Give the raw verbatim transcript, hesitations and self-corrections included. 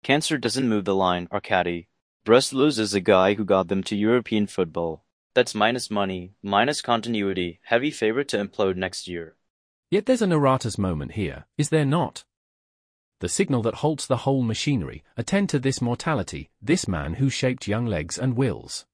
Cancer doesn't move the line, Arcadi. Brest loses a guy who got them to European football. That's minus money, minus continuity, heavy favorite to implode next year. Yet there's a Naratas moment here, is there not? The signal that halts the whole machinery, attend to this mortality, this man who shaped young legs and wills.